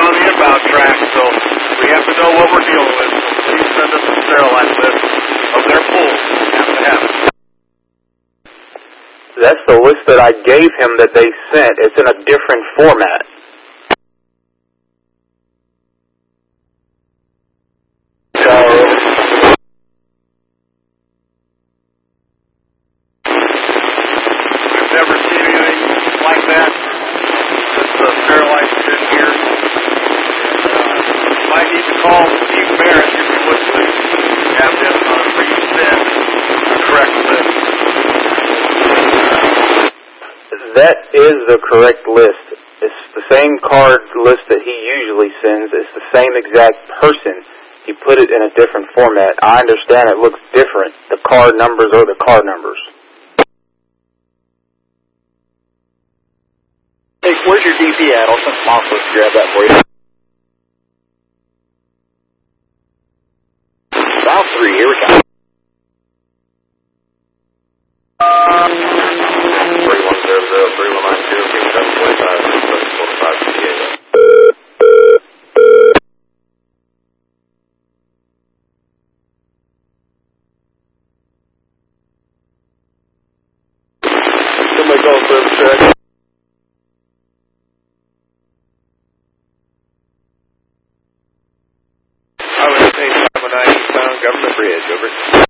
on the inbound track, so we have to know what we're dealing with. Please send us a Sterilite list of their pools. We have to have it. That's the list that I gave him that they sent. It's in a different format. So, I've never seen anything like that since the Sterilite has been here. Might need to call Steve Barrett, if you would please, have him resend the correct list. that is the correct list. It's the same card list that he usually sends. It's the same exact person. He put it in a different format. I understand it looks different. The card numbers are the card numbers. Hey, where's your DP at? I'll send some officers to grab that for you. South 3, here we go. 3190, somebody call service check. I was 509 eastbound Government Bridge, over.